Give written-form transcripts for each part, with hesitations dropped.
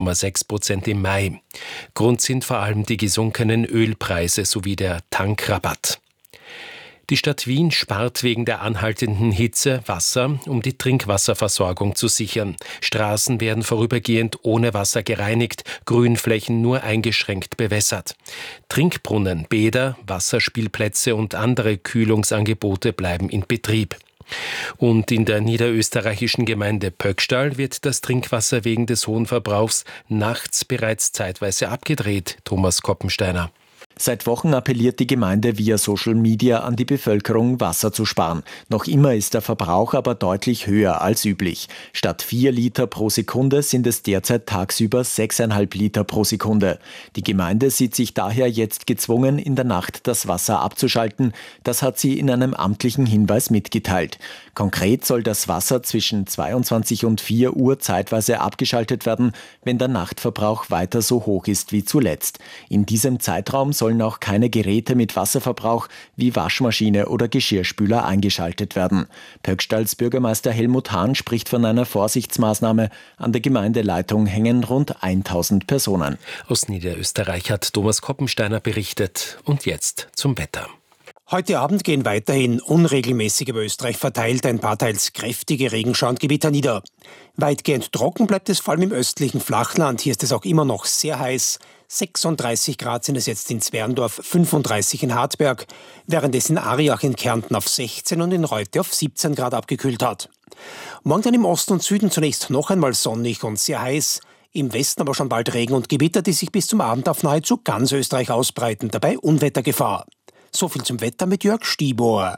6,6% im Mai. Grund sind vor allem die gesunkenen Ölpreise sowie der Tankrabatt. Die Stadt Wien spart wegen der anhaltenden Hitze Wasser, um die Trinkwasserversorgung zu sichern. Straßen werden vorübergehend ohne Wasser gereinigt, Grünflächen nur eingeschränkt bewässert. Trinkbrunnen, Bäder, Wasserspielplätze und andere Kühlungsangebote bleiben in Betrieb. Und in der niederösterreichischen Gemeinde Pöckstall wird das Trinkwasser wegen des hohen Verbrauchs nachts bereits zeitweise abgedreht. Thomas Koppensteiner. Seit Wochen appelliert die Gemeinde via Social Media an die Bevölkerung, Wasser zu sparen. Noch immer ist der Verbrauch aber deutlich höher als üblich. Statt 4 Liter pro Sekunde sind es derzeit tagsüber 6,5 Liter pro Sekunde. Die Gemeinde sieht sich daher jetzt gezwungen, in der Nacht das Wasser abzuschalten. Das hat sie in einem amtlichen Hinweis mitgeteilt. Konkret soll das Wasser zwischen 22 und 4 Uhr zeitweise abgeschaltet werden, wenn der Nachtverbrauch weiter so hoch ist wie zuletzt. In diesem Zeitraum sollen auch keine Geräte mit Wasserverbrauch wie Waschmaschine oder Geschirrspüler eingeschaltet werden. Pöckstalls Bürgermeister Helmut Hahn spricht von einer Vorsichtsmaßnahme. An der Gemeindeleitung hängen rund 1000 Personen. Aus Niederösterreich hat Thomas Koppensteiner berichtet. Und jetzt zum Wetter. Heute Abend gehen weiterhin unregelmäßig über Österreich verteilt ein paar teils kräftige Regenschauer und Gewitter nieder. Weitgehend trocken bleibt es vor allem im östlichen Flachland. Hier ist es auch immer noch sehr heiß. 36 Grad sind es jetzt in Zwerndorf, 35 in Hartberg, während es in Ariach in Kärnten auf 16 und in Reute auf 17 Grad abgekühlt hat. Morgen dann im Osten und Süden zunächst noch einmal sonnig und sehr heiß. Im Westen aber schon bald Regen und Gewitter, die sich bis zum Abend auf nahezu ganz Österreich ausbreiten. Dabei Unwettergefahr. So viel zum Wetter mit Jörg Stieber.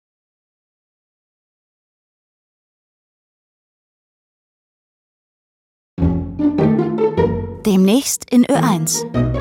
Demnächst in Ö1.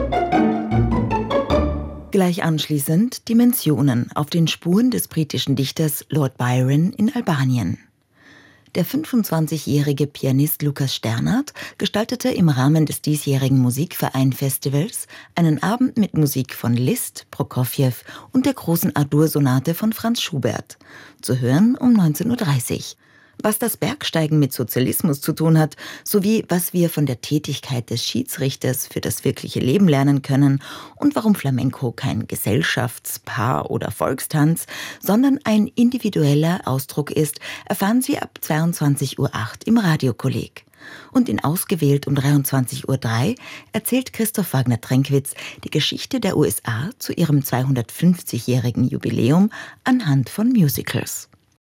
Gleich anschließend Dimensionen auf den Spuren des britischen Dichters Lord Byron in Albanien. Der 25-jährige Pianist Lukas Sternhardt gestaltete im Rahmen des diesjährigen Musikverein-Festivals einen Abend mit Musik von Liszt, Prokofjew und der großen A-Dur-Sonate von Franz Schubert. Zu hören um 19:30 Uhr. Was das Bergsteigen mit Sozialismus zu tun hat, sowie was wir von der Tätigkeit des Schiedsrichters für das wirkliche Leben lernen können und warum Flamenco kein Gesellschafts-, Paar- oder Volkstanz, sondern ein individueller Ausdruck ist, erfahren Sie ab 22:08 Uhr im Radiokolleg. Und in Ausgewählt um 23:03 Uhr erzählt Christoph Wagner-Trenkwitz die Geschichte der USA zu ihrem 250-jährigen Jubiläum anhand von Musicals.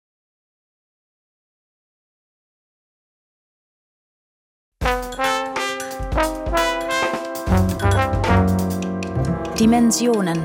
Dimensionen.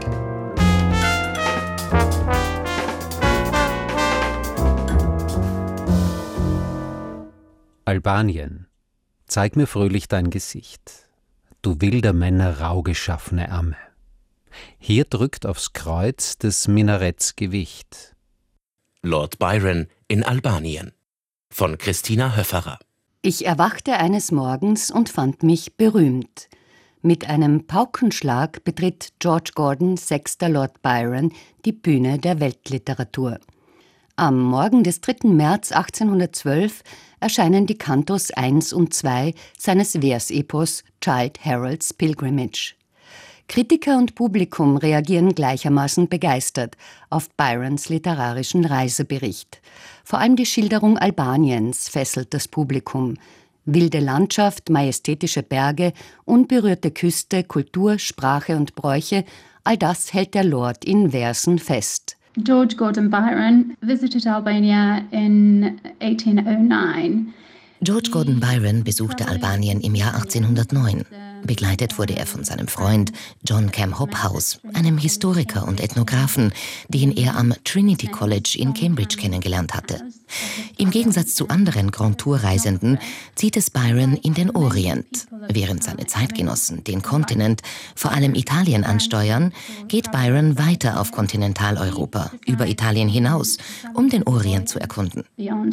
Albanien. Zeig mir fröhlich dein Gesicht, du wilder Männer rau geschaffene Amme. Hier drückt aufs Kreuz des Minaretts Gewicht. Lord Byron in Albanien von Christina Höfferer. Ich erwachte eines Morgens und fand mich berühmt. Mit einem Paukenschlag betritt George Gordon, 6. Lord Byron, die Bühne der Weltliteratur. Am Morgen des 3. März 1812 erscheinen die Kantos 1 und 2 seines Versepos Childe Harold's Pilgrimage. Kritiker und Publikum reagieren gleichermaßen begeistert auf Byrons literarischen Reisebericht. Vor allem die Schilderung Albaniens fesselt das Publikum. Wilde Landschaft, majestätische Berge, unberührte Küste, Kultur, Sprache und Bräuche, all das hält der Lord in Versen fest. George Gordon Byron visited Albania in 1809. George Gordon Byron besuchte Albanien im Jahr 1809. Begleitet wurde er von seinem Freund John Cam Hobhouse, einem Historiker und Ethnographen, den er am Trinity College in Cambridge kennengelernt hatte. Im Gegensatz zu anderen Grand Tour-Reisenden zieht es Byron in den Orient. Während seine Zeitgenossen den Kontinent, vor allem Italien, ansteuern, geht Byron weiter auf Kontinentaleuropa, über Italien hinaus, um den Orient zu erkunden.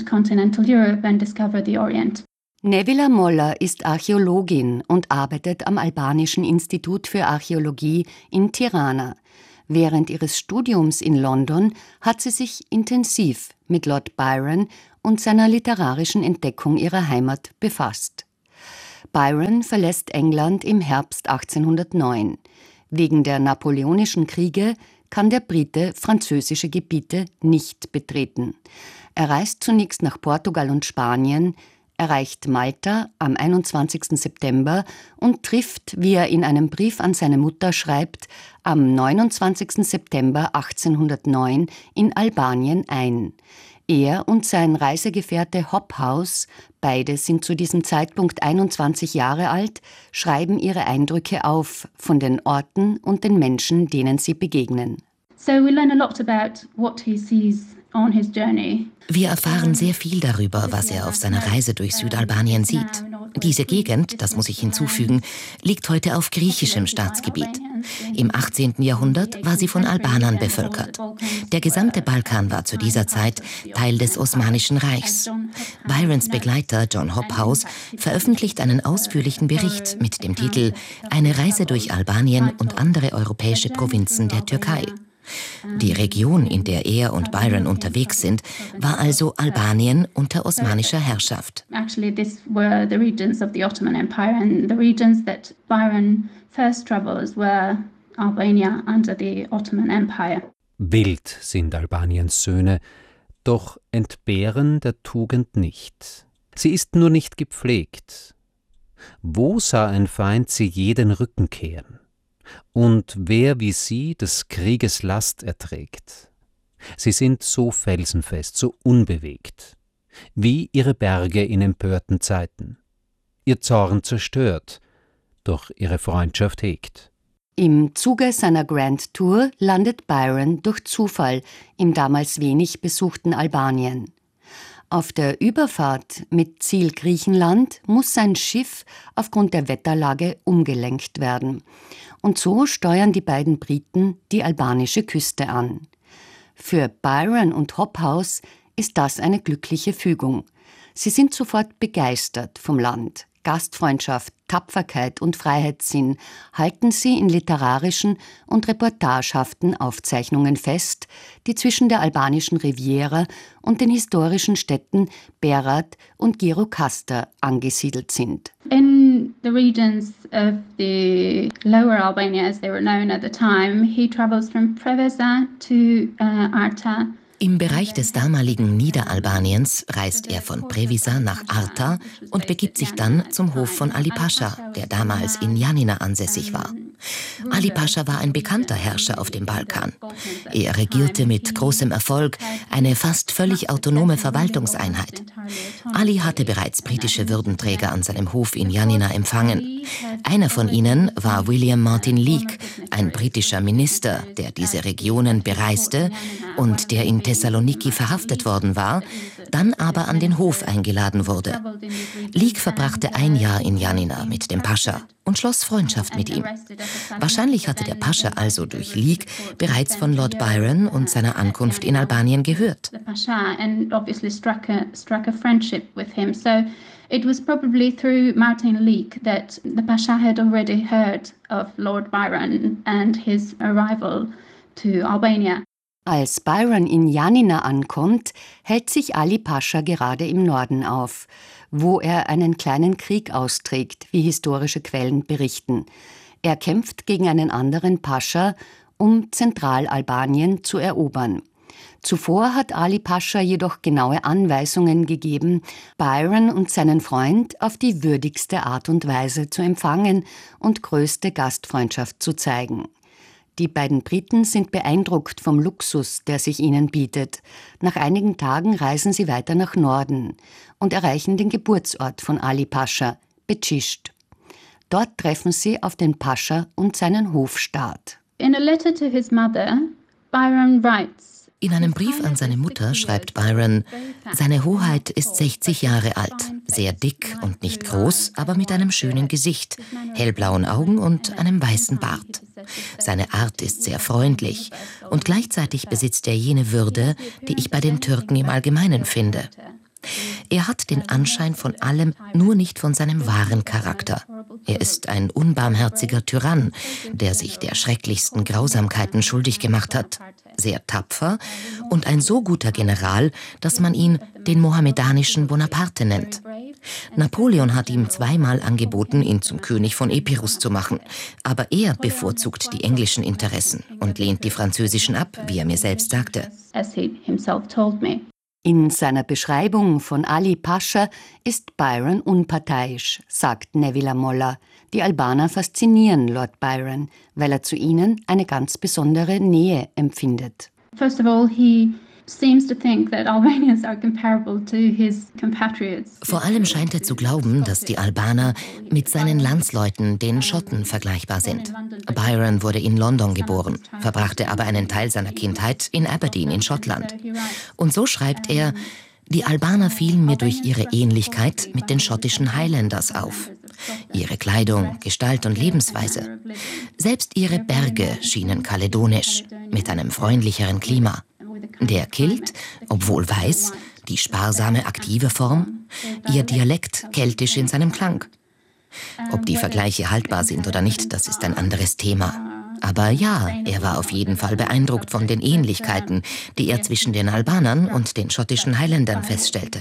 Nevila Moller ist Archäologin und arbeitet am Albanischen Institut für Archäologie in Tirana. Während ihres Studiums in London hat sie sich intensiv mit Lord Byron und seiner literarischen Entdeckung ihrer Heimat befasst. Byron verlässt England im Herbst 1809. Wegen der Napoleonischen Kriege kann der Brite französische Gebiete nicht betreten. Er reist zunächst nach Portugal und Spanien, erreicht Malta am 21. September und trifft, wie er in einem Brief an seine Mutter schreibt, am 29. September 1809 in Albanien ein. Er und sein Reisegefährte Hobhouse, beide sind zu diesem Zeitpunkt 21 Jahre alt, schreiben ihre Eindrücke auf von den Orten und den Menschen, denen sie begegnen. So we learn a lot about what he sees on his journey. Wir erfahren sehr viel darüber, was er auf seiner Reise durch Südalbanien sieht. Diese Gegend, das muss ich hinzufügen, liegt heute auf griechischem Staatsgebiet. Im 18. Jahrhundert war sie von Albanern bevölkert. Der gesamte Balkan war zu dieser Zeit Teil des Osmanischen Reichs. Byrons Begleiter John Hobhouse veröffentlicht einen ausführlichen Bericht mit dem Titel »Eine Reise durch Albanien und andere europäische Provinzen der Türkei«. Die Region, in der er und Byron unterwegs sind, war also Albanien unter osmanischer Herrschaft. Actually, these were the regions of the Ottoman Empire, and the regions that Byron first travels were Albania under the Ottoman Empire. Wild sind Albaniens Söhne, doch entbehren der Tugend nicht. Sie ist nur nicht gepflegt. Wo sah ein Feind sie je den Rücken kehren? Und wer wie sie des Krieges Last erträgt? Sie sind so felsenfest, so unbewegt, wie ihre Berge in empörten Zeiten. Ihr Zorn zerstört, doch ihre Freundschaft hegt. Im Zuge seiner Grand Tour landet Byron durch Zufall im damals wenig besuchten Albanien. Auf der Überfahrt mit Ziel Griechenland muss sein Schiff aufgrund der Wetterlage umgelenkt werden. Und so steuern die beiden Briten die albanische Küste an. Für Byron und Hobhouse ist das eine glückliche Fügung. Sie sind sofort begeistert vom Land. Gastfreundschaft, Tapferkeit und Freiheitssinn halten sie in literarischen und reportagehaften Aufzeichnungen fest, die zwischen der albanischen Riviera und den historischen Städten Berat und Gjirokastra angesiedelt sind. In the regions of the Lower Albania, as they were known at the time, he travels from Preveza to Arta. Im Bereich des damaligen Niederalbaniens reist er von Preveza nach Arta und begibt sich dann zum Hof von Ali Pascha, der damals in Janina ansässig war. Ali Pascha war ein bekannter Herrscher auf dem Balkan. Er regierte mit großem Erfolg eine fast völlig autonome Verwaltungseinheit. Ali hatte bereits britische Würdenträger an seinem Hof in Janina empfangen. Einer von ihnen war William Martin Leake, ein britischer Minister, der diese Regionen bereiste und der in Thessaloniki verhaftet worden war, dann aber an den Hof eingeladen wurde. Leake verbrachte ein Jahr in Janina mit dem Pascha und schloss Freundschaft mit ihm. Wahrscheinlich hatte der Pascha also durch Leake bereits von Lord Byron und seiner Ankunft in Albanien gehört. It was probably through Martin Leake that the Pasha had already heard of Lord Byron and his arrival to Albania. Als Byron in Janina ankommt, hält sich Ali Pascha gerade im Norden auf, wo er einen kleinen Krieg austrägt, wie historische Quellen berichten. Er kämpft gegen einen anderen Pascha, um Zentralalbanien zu erobern. Zuvor hat Ali Pascha jedoch genaue Anweisungen gegeben, Byron und seinen Freund auf die würdigste Art und Weise zu empfangen und größte Gastfreundschaft zu zeigen. Die beiden Briten sind beeindruckt vom Luxus, der sich ihnen bietet. Nach einigen Tagen reisen sie weiter nach Norden und erreichen den Geburtsort von Ali Pascha, Becisht. Dort treffen sie auf den Pascha und seinen Hofstaat. In a letter to his mother, Byron writes: In einem Brief an seine Mutter schreibt Byron, seine Hoheit ist 60 Jahre alt, sehr dick und nicht groß, aber mit einem schönen Gesicht, hellblauen Augen und einem weißen Bart. Seine Art ist sehr freundlich und gleichzeitig besitzt er jene Würde, die ich bei den Türken im Allgemeinen finde. Er hat den Anschein von allem, nur nicht von seinem wahren Charakter. Er ist ein unbarmherziger Tyrann, der sich der schrecklichsten Grausamkeiten schuldig gemacht hat, sehr tapfer und ein so guter General, dass man ihn den mohammedanischen Bonaparte nennt. Napoleon hat ihm zweimal angeboten, ihn zum König von Epirus zu machen. Aber er bevorzugt die englischen Interessen und lehnt die französischen ab, wie er mir selbst sagte. In seiner Beschreibung von Ali Pascha ist Byron unparteiisch, sagt Neville Molla. Die Albaner faszinieren Lord Byron, weil er zu ihnen eine ganz besondere Nähe empfindet. First of all, he seems to think that Albanians are comparable to his compatriots. Vor allem scheint er zu glauben, dass die Albaner mit seinen Landsleuten, den Schotten, vergleichbar sind. Byron wurde in London geboren, verbrachte aber einen Teil seiner Kindheit in Aberdeen in Schottland. Und so schreibt er: Die Albaner fielen mir durch ihre Ähnlichkeit mit den schottischen Highlanders auf. Ihre Kleidung, Gestalt und Lebensweise. Selbst ihre Berge schienen kaledonisch, mit einem freundlicheren Klima. Der Kilt, obwohl weiß, die sparsame, aktive Form, ihr Dialekt keltisch in seinem Klang. Ob die Vergleiche haltbar sind oder nicht, das ist ein anderes Thema. Aber ja, er war auf jeden Fall beeindruckt von den Ähnlichkeiten, die er zwischen den Albanern und den schottischen Highlandern feststellte.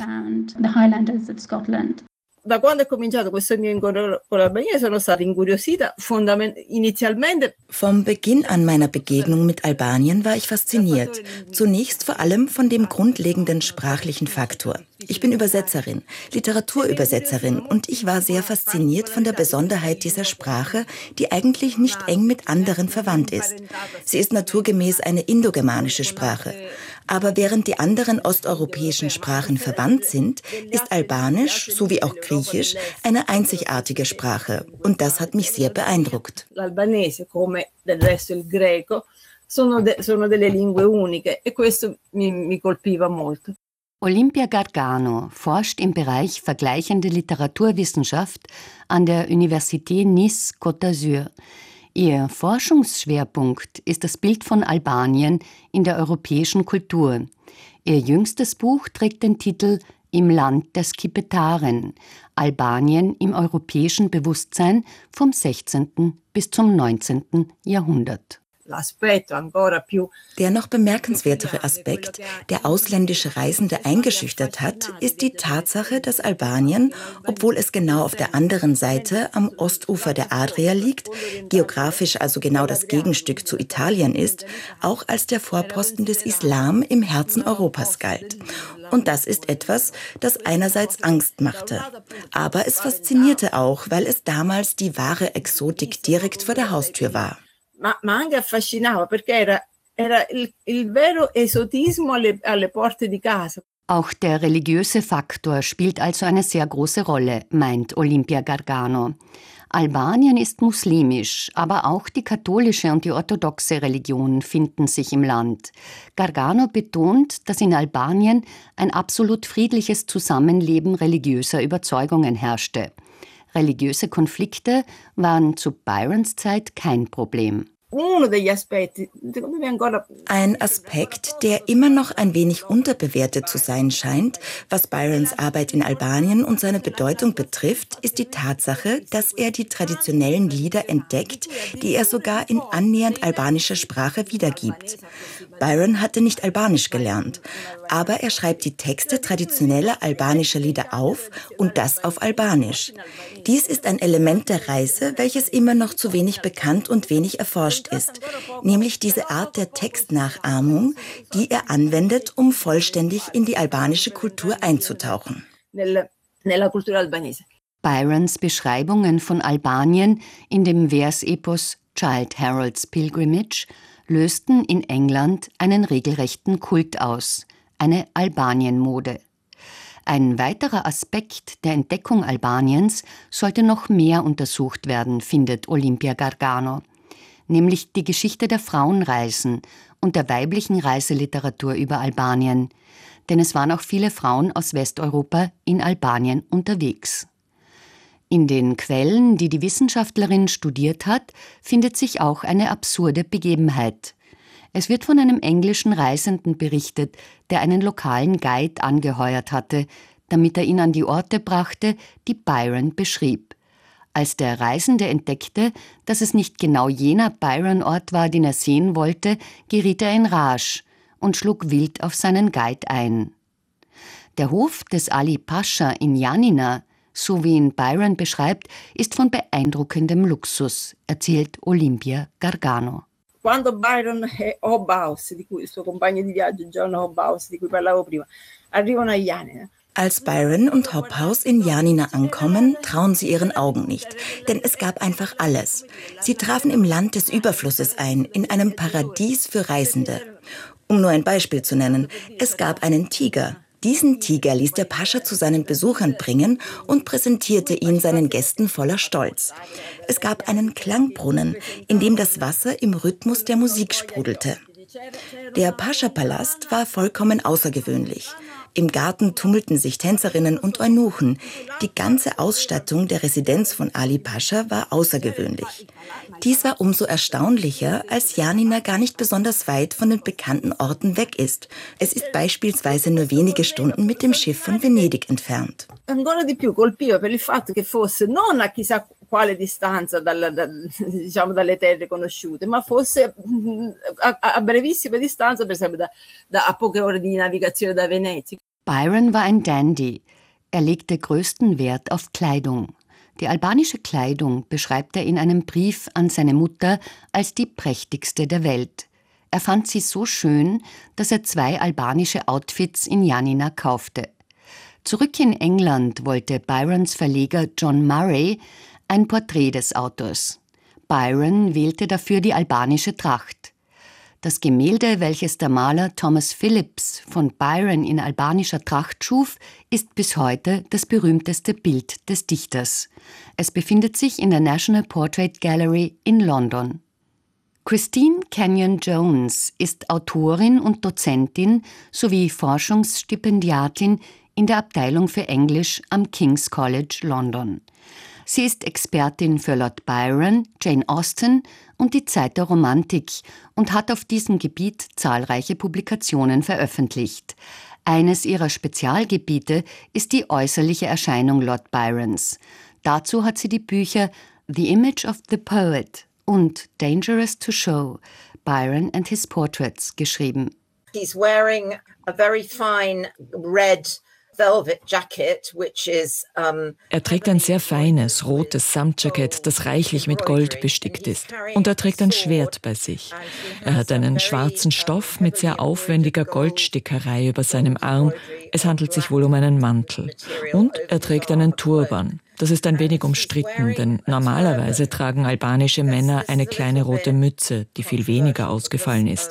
Da quando è cominciato questo mio incontro con l'Albania sono stata incuriosita inizialmente. Vom Beginn an meiner Begegnung mit Albanien war ich fasziniert. Zunächst vor allem von dem grundlegenden sprachlichen Faktor. Ich bin Übersetzerin, Literaturübersetzerin und ich war sehr fasziniert von der Besonderheit dieser Sprache, die eigentlich nicht eng mit anderen verwandt ist. Sie ist naturgemäß eine indogermanische Sprache. Aber während die anderen osteuropäischen Sprachen verwandt sind, ist Albanisch, so wie auch Griechisch, eine einzigartige Sprache. Und das hat mich sehr beeindruckt. L'albanese, come del resto il greco, sono delle lingue uniche e questo mi colpiva molto. Olimpia Gargano forscht im Bereich vergleichende Literaturwissenschaft an der Université Nice-Côte d'Azur. Ihr Forschungsschwerpunkt ist das Bild von Albanien in der europäischen Kultur. Ihr jüngstes Buch trägt den Titel »Im Land der Skipetaren – Albanien im europäischen Bewusstsein vom 16. bis zum 19. Jahrhundert«. Der noch bemerkenswertere Aspekt, der ausländische Reisende eingeschüchtert hat, ist die Tatsache, dass Albanien, obwohl es genau auf der anderen Seite am Ostufer der Adria liegt, geografisch also genau das Gegenstück zu Italien ist, auch als der Vorposten des Islam im Herzen Europas galt. Und das ist etwas, das einerseits Angst machte. Aber es faszinierte auch, weil es damals die wahre Exotik direkt vor der Haustür war. Ma anche affascinava perché era il vero esotismo alle porte di casa. Auch der religiöse Faktor spielt also eine sehr große Rolle, meint Olimpia Gargano. Albanien ist muslimisch, aber auch die katholische und die orthodoxe Religion finden sich im Land. Gargano betont, dass in Albanien ein absolut friedliches Zusammenleben religiöser Überzeugungen herrschte. Religiöse Konflikte waren zu Byrons Zeit kein Problem. Ein Aspekt, der immer noch ein wenig unterbewertet zu sein scheint, was Byrons Arbeit in Albanien und seine Bedeutung betrifft, ist die Tatsache, dass er die traditionellen Lieder entdeckt, die er sogar in annähernd albanischer Sprache wiedergibt. Byron hatte nicht Albanisch gelernt, aber er schreibt die Texte traditioneller albanischer Lieder auf und das auf Albanisch. Dies ist ein Element der Reise, welches immer noch zu wenig bekannt und wenig erforscht ist, nämlich diese Art der Textnachahmung, die er anwendet, um vollständig in die albanische Kultur einzutauchen. Byrons Beschreibungen von Albanien in dem Versepos Childe Harold's Pilgrimage lösten in England einen regelrechten Kult aus, eine Albanienmode. Ein weiterer Aspekt der Entdeckung Albaniens sollte noch mehr untersucht werden, findet Olimpia Gargano, nämlich die Geschichte der Frauenreisen und der weiblichen Reiseliteratur über Albanien, denn es waren auch viele Frauen aus Westeuropa in Albanien unterwegs. In den Quellen, die die Wissenschaftlerin studiert hat, findet sich auch eine absurde Begebenheit. Es wird von einem englischen Reisenden berichtet, der einen lokalen Guide angeheuert hatte, damit er ihn an die Orte brachte, die Byron beschrieb. Als der Reisende entdeckte, dass es nicht genau jener Byron-Ort war, den er sehen wollte, geriet er in Rage und schlug wild auf seinen Guide ein. Der Hof des Ali Pascha in Janina, so wie ihn Byron beschreibt, ist von beeindruckendem Luxus, erzählt Olympia Gargano. Quando Byron e Hobhouse, di cui il suo compagno di viaggio John Hobhouse, di cui parlavo prima, arrivano a Yanina. Als Byron und Hobhouse in Yanina ankommen, trauen sie ihren Augen nicht, denn es gab einfach alles. Sie trafen im Land des Überflusses ein, in einem Paradies für Reisende. Um nur ein Beispiel zu nennen, es gab einen Tiger. Diesen Tiger ließ der Pascha zu seinen Besuchern bringen und präsentierte ihn seinen Gästen voller Stolz. Es gab einen Klangbrunnen, in dem das Wasser im Rhythmus der Musik sprudelte. Der Pascha-Palast war vollkommen außergewöhnlich. Im Garten tummelten sich Tänzerinnen und Eunuchen. Die ganze Ausstattung der Residenz von Ali Pascha war außergewöhnlich. Dies war umso erstaunlicher, als Yanina gar nicht besonders weit von den bekannten Orten weg ist. Es ist beispielsweise nur wenige Stunden mit dem Schiff von Venedig entfernt. Ancora di più colpiva per il fatto che fosse non a chissà quale distanza dalle terre conosciute, ma fosse a brevissima distanza, per esempio a poche ore di navigazione da Venezia. Byron war ein Dandy. Er legte größten Wert auf Kleidung. Die albanische Kleidung beschreibt er in einem Brief an seine Mutter als die prächtigste der Welt. Er fand sie so schön, dass er 2 albanische Outfits in Yanina kaufte. Zurück in England wollte Byrons Verleger John Murray ein Porträt des Autors. Byron wählte dafür die albanische Tracht. Das Gemälde, welches der Maler Thomas Phillips von Byron in albanischer Tracht schuf, ist bis heute das berühmteste Bild des Dichters. Es befindet sich in der National Portrait Gallery in London. Christine Kenyon Jones ist Autorin und Dozentin sowie Forschungsstipendiatin in der Abteilung für Englisch am King's College London. Sie ist Expertin für Lord Byron, Jane Austen und die Zeit der Romantik und hat auf diesem Gebiet zahlreiche Publikationen veröffentlicht. Eines ihrer Spezialgebiete ist die äußerliche Erscheinung Lord Byrons. Dazu hat sie die Bücher The Image of the Poet und Dangerous to Show, Byron and His Portraits geschrieben. He's wearing a very fine red velvet jacket, which is, Er trägt ein sehr feines, rotes Samtjackett, das reichlich mit Gold bestickt ist. Und er trägt ein Schwert bei sich. Er hat einen schwarzen Stoff mit sehr aufwendiger Goldstickerei über seinem Arm. Es handelt sich wohl um einen Mantel. Und er trägt einen Turban. Das ist ein wenig umstritten, denn normalerweise tragen albanische Männer eine kleine rote Mütze, die viel weniger ausgefallen ist.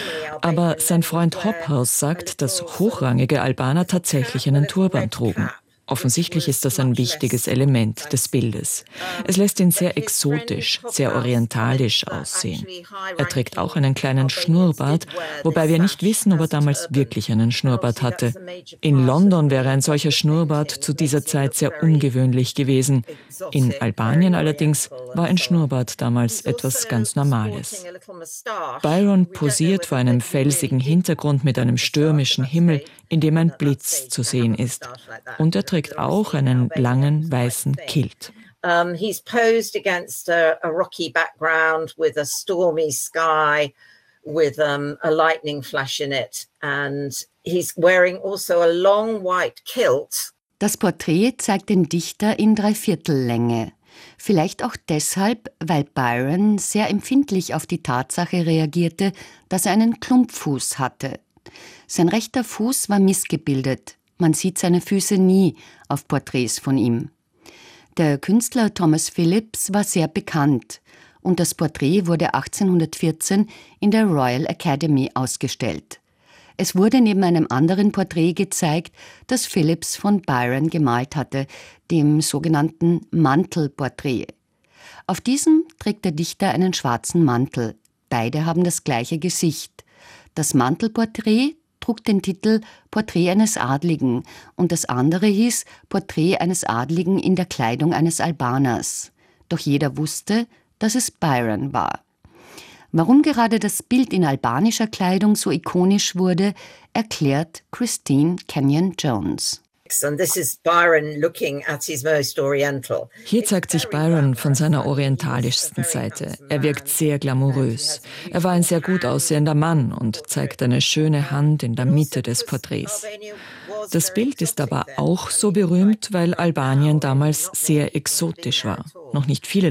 Aber sein Freund Hobhouse sagt, dass hochrangige Albaner tatsächlich einen Turban trugen. Offensichtlich ist das ein wichtiges Element des Bildes. Es lässt ihn sehr exotisch, sehr orientalisch aussehen. Er trägt auch einen kleinen Schnurrbart, wobei wir nicht wissen, ob er damals wirklich einen Schnurrbart hatte. In London wäre ein solcher Schnurrbart zu dieser Zeit sehr ungewöhnlich gewesen. In Albanien allerdings war ein Schnurrbart damals etwas ganz Normales. Byron posiert vor einem felsigen Hintergrund mit einem stürmischen Himmel, in dem ein Blitz zu sehen ist. Und er trägt auch einen langen weißen Kilt. He's posed against a rocky background with a stormy sky with a lightning flash in it, and he's wearing also a long white kilt. Das Porträt zeigt den Dichter in 3/4 Länge. Vielleicht auch deshalb, weil Byron sehr empfindlich auf die Tatsache reagierte, dass er einen Klumpfuß hatte. Sein rechter Fuß war missgebildet. Man sieht seine Füße nie auf Porträts von ihm. Der Künstler Thomas Phillips war sehr bekannt und das Porträt wurde 1814 in der Royal Academy ausgestellt. Es wurde neben einem anderen Porträt gezeigt, das Phillips von Byron gemalt hatte, dem sogenannten Mantelporträt. Auf diesem trägt der Dichter einen schwarzen Mantel. Beide haben das gleiche Gesicht. Das Mantelporträt trug den Titel Porträt eines Adligen und das andere hieß Porträt eines Adligen in der Kleidung eines Albaners. Doch jeder wusste, dass es Byron war. Warum gerade das Bild in albanischer Kleidung so ikonisch wurde, erklärt Christine Kenyon Jones. Hier zeigt sich Byron von seiner orientalischsten Seite. Er wirkt sehr glamourös. Er war ein sehr gut aussehender Mann und zeigt eine schöne Hand in der Mitte des Porträts. Das Bild ist aber auch so berühmt, weil Albanien damals sehr exotisch war. Noch nicht viele